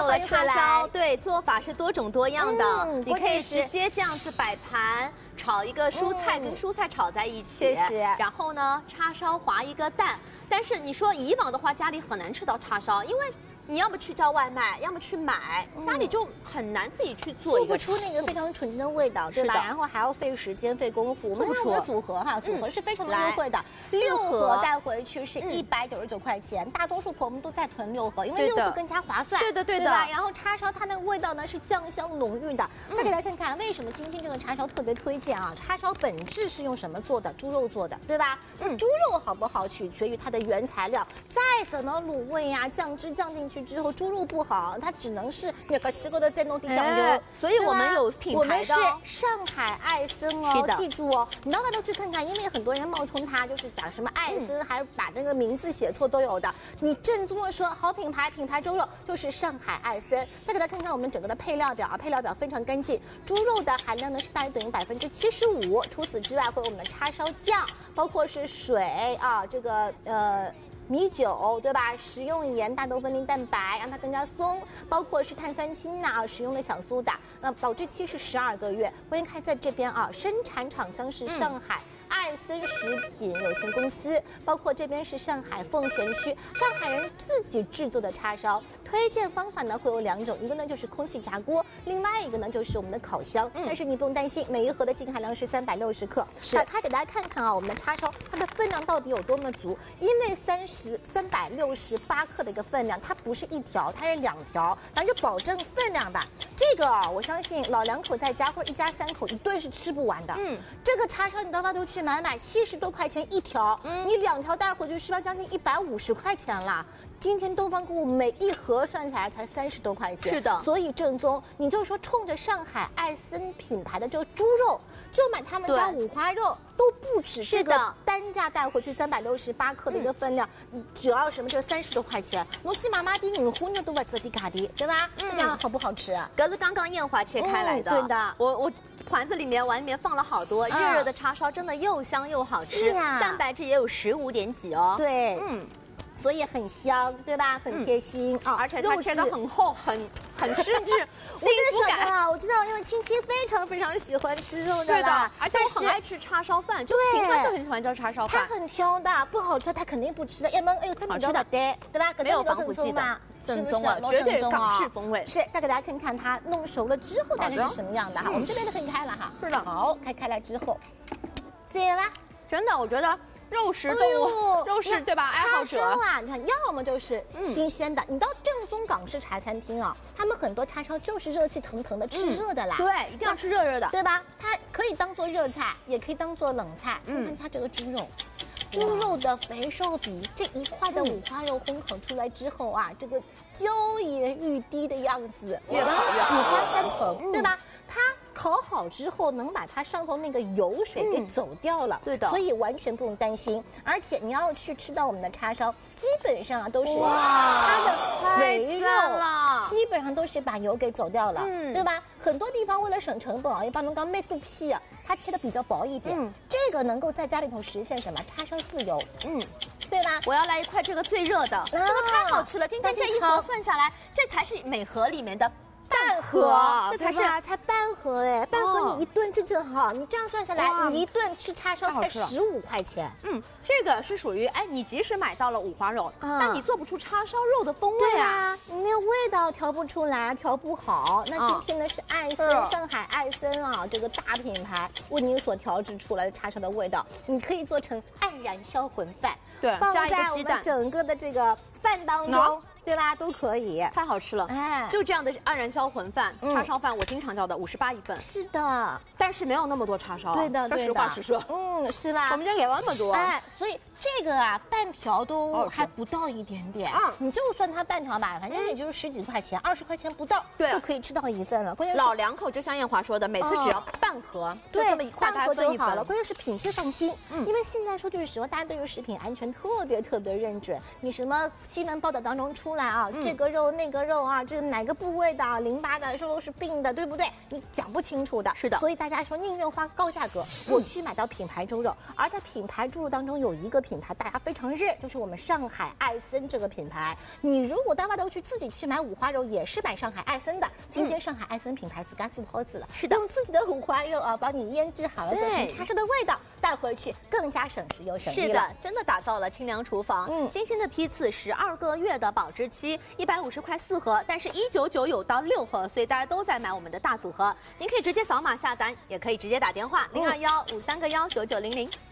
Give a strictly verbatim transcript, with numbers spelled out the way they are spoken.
了叉烧，对，做法是多种多样的， 嗯、 你可以直接这样子摆盘。 炒一个蔬菜，跟蔬菜炒在一起， 是是。 然后呢，叉烧划一个蛋。但是你说以往的话，家里很难吃到叉烧，因为你要么去叫外卖，要么去买，家里就很难自己去做一个， 做不出那个非常纯正的味道，对吧？然后还要费时间、费功夫。我们用的组合哈，组合是非常的优惠的，六盒带回去是一百九十九块钱，大多数朋友们都在囤六盒，因为六盒更加划算。 对的，对的。 然后叉烧它那个味道呢是酱香浓郁的。再给大家看看为什么今天这个叉烧特别推荐啊？叉烧本质是用什么做的？猪肉做的，对吧？嗯，猪肉好不好取决于它的原材料，再怎么卤味呀、酱汁酱进去之后，猪肉不。 不好，它只能是那个西瓜的再弄点酱油， 哎，所以我们有品牌的， 我们是上海艾森哦，记住哦，你到外头去看看，因为很多人冒充它，就是讲什么艾森，嗯、还把那个名字写错都有的。你正宗的说好品牌，品牌猪肉就是上海艾森。再给大家看看我们整个的配料表啊，配料表非常干净，猪肉的含量呢是大于等于百分之七十五。除此之外，会有我们的叉烧酱，包括是水啊，这个呃。 米酒对吧？食用盐、大豆分离蛋白，让它更加松，包括是碳酸氢钠啊，食用的小苏打，那保质期是十二个月。关键看在这边啊，生产厂商是上海。嗯 艾森食品有限公司，包括这边是上海奉贤区上海人自己制作的叉烧。推荐方法呢会有两种，一个呢就是空气炸锅，另外一个呢就是我们的烤箱。嗯、但是你不用担心，每一盒的净含量是三百六十克。打开给大家看看啊，我们的叉烧它的分量到底有多么足？因为三十三百六十八克的一个分量，它不是一条，它是两条，咱就保证分量吧。这个啊，我相信老两口在家或者一家三口一顿是吃不完的。嗯，这个叉烧你到外头去。 买买七十多块钱一条，嗯、你两条带回去是不是将近一百五十块钱了？今天东方购物每一盒算下来才三十多块钱， 是的， 所以正宗。你就说冲着上海艾森品牌的这个猪肉，就买他们家五花肉，都不止这个单价带回去三百六十八克的一个分量，嗯、只要什么就三十多块钱。侬去妈妈的五花肉都不值滴嘎的，对吧？嗯、这样好不好吃？ 格子刚刚燕华切开来的， 嗯、对的， 我我。 盘子里面碗里面放了好多热热的叉烧，真的又香又好吃， 啊、 蛋白质也有十五点几哦。 对，嗯，所以很香，对吧？很贴心啊、嗯哦， 而且它切的很厚，很很湿，就是我跟你讲啊，我知道，因为亲戚非常非常喜欢吃肉的， 对的，而且我很爱吃叉烧饭，就平常就很喜欢叫叉烧饭。 他很挑的，不好吃他肯定不吃的。要么哎呦，这么好吃的，对吧？ 没有防腐剂的。 正宗啊，绝对港式风味。 是，再给大家看看它弄熟了之后大概是什么样的哈。我们这边都可以开了哈。 是的。 好，开开来之后，接啦。 真的，我觉得肉食动物，肉食对吧？爱好者啊，你看，要么就是新鲜的。你到正宗港式茶餐厅啊，他们很多叉烧就是热气腾腾的，吃热的啦。 对，一定要吃热热的， 对吧？它可以当做热菜，也可以当做冷菜。看看它这个猪肉。 猪肉的肥瘦比，这一块的五花肉烘烤出来之后啊，这个娇艳欲滴的样子， 越烤越好， 五花三层，对吧？它烤好之后能把它上头那个油水给走掉了， 对的， 所以完全不用担心。而且你要去吃到我们的叉烧，基本上啊都是它的肥肉，基本上都是把油给走掉了，对吧？很多地方为了省成本啊，一般能刚麦肚皮啊，它切的比较薄一点，这个能够在家里头实现什么？叉烧自由，嗯，对吧？ 我要来一块这个最热的，这个太好吃了！今天这一盒算下来，这才是每盒里面的半盒， 这才是才半盒哎，半盒你一顿吃正好，你这样算下来，你一顿吃叉烧才十五块钱。 嗯，这个是属于哎，你即使买到了五花肉，但你做不出叉烧肉的风味啊， 你那味道调不出来，调不好。那今天呢是艾森上海艾森啊，这个大品牌为你所调制出来的叉烧的味道，你可以做成黯然销魂饭， 对， 放在我们整个的这个饭当中。对吧？都可以， 太好吃了！哎，就这样的黯然销魂饭、叉烧饭，我经常叫的，五十八一份。 是的， 但是没有那么多叉烧。 对的， 这实话实说。 嗯，是吧？ 我们家给了那么多。 哎，所以这个啊，半条都还不到一点点。嗯，你就算它半条吧，反正也就是十几块钱，二十块钱不到，对，就可以吃到一份了。关键是老两口，就像燕华说的，每次只要半盒，就这么一块， 半盒就好了。关键是品质放心，嗯，因为现在说句实话，大家对于食品安全特别特别认准。你什么新闻报道当中出来啊，这个肉。肉那个肉啊，这个哪个部位的淋巴的肉是病的，对不对？你讲不清楚的。 是的， 所以大家说宁愿花高价格，我去买到品牌猪肉，而在品牌猪肉当中有一个品牌大家非常热，就是我们上海艾森这个品牌。你如果到外头去自己去买五花肉，也是买上海艾森的。今天上海艾森品牌自家自抛子了， 是的， 用自己的五花肉啊，帮你腌制好了，做成叉烧的味道，带回去更加省时又省力了。 是的，真的打造了清凉厨房。嗯，新鲜的批次，十二个月的保质期，一百五十块四盒，但是一九九有到六盒，所以大家都在买我们的大组合。您可以直接扫码下单，也可以直接打电话零二幺五三个幺九九零零。